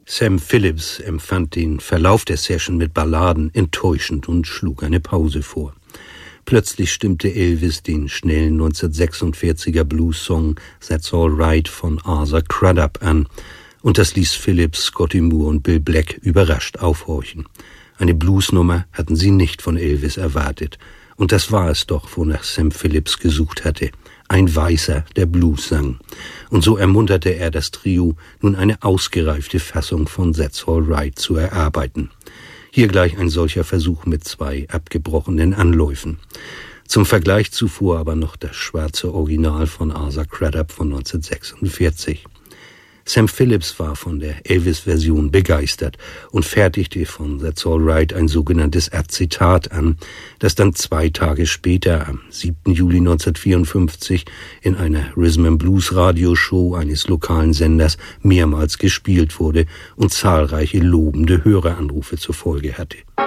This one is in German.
Sam Phillips empfand den Verlauf der Session mit Balladen enttäuschend und schlug eine Pause vor. Plötzlich stimmte Elvis den schnellen 1946er Blues-Song That's All Right von Arthur Crudup an, und das ließ Phillips, Scotty Moore und Bill Black überrascht aufhorchen. Eine Bluesnummer hatten sie nicht von Elvis erwartet, und das war es doch, wonach Sam Phillips gesucht hatte. Ein Weißer, der Blues sang. Und so ermunterte er das Trio, nun eine ausgereifte Fassung von That's All Right zu erarbeiten. Hier gleich ein solcher Versuch mit 2 abgebrochenen Anläufen. Zum Vergleich zuvor aber noch das schwarze Original von Arthur Crudup von 1946. Sam Phillips war von der Elvis-Version begeistert und fertigte von That's All Right ein sogenanntes Acetat an, das dann 2 Tage später, am 7. Juli 1954, in einer Rhythm-and-Blues-Radioshow eines lokalen Senders mehrmals gespielt wurde und zahlreiche lobende Höreranrufe zur Folge hatte.